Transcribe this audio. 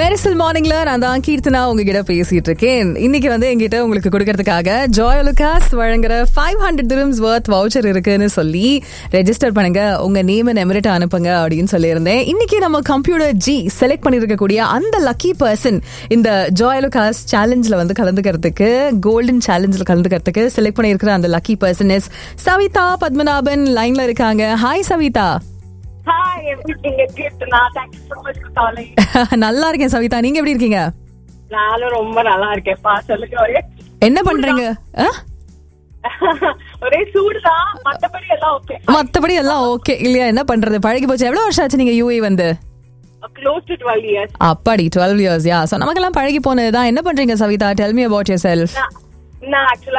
மெரிசல் மார்னிங்ல நான் தான் கீர்த்தனா உங்ககிட்ட பேசிட்டு இருக்கேன். இன்னைக்கு எங்கிட்ட உங்களுக்கு கொடுக்கறதுக்காக ஜாயலுகாஸ் வழங்குற 500 dirhams worth voucher இருக்குன்னு சொல்லி ரெஜிஸ்டர் பண்ணுங்க, உங்க நேம் அண்ட் எமிரேட் அனுப்புங்க அப்படின்னு சொல்லியிருந்தேன். இன்னைக்கு நம்ம கம்ப்யூட்டர் ஜி செலக்ட் பண்ணிருக்கக்கூடிய அந்த லக்கி பர்சன் இந்த ஜாயலுகாஸ் சேலஞ்சில் கலந்துக்கிறதுக்கு, கோல்டன் சேலஞ்சில் கலந்துக்கிறதுக்கு செலக்ட் பண்ணிருக்கிற அந்த lucky person is Savitha Padmanabhan. லைன்ல இருக்காங்க. Hi Savitha. Hi, everything Kirtana. Thank you so much for calling. நல்லா இருக்கேன் சவிதா, நீங்க எப்படி இருக்கீங்க? நானும் ரொம்ப நல்லா இருக்கேன்ப்பா. சொல்லுங்க. ஒரே என்ன பண்றீங்க? ஒரே சூடுதான், மத்தபடி எல்லாம் ஓகே இல்லையா? என்ன பண்றது, பழகி போச்சு. எவ்வளவு வருஷம் ஆச்சு நீங்க யூஏ வந்து? Close to 12 years. அப்படி 12 years. யா, சோ நமக்கெல்லாம் பழகி போனதுதான். என்ன பண்றீங்க Savitha? Tell me about yourself. நான் actually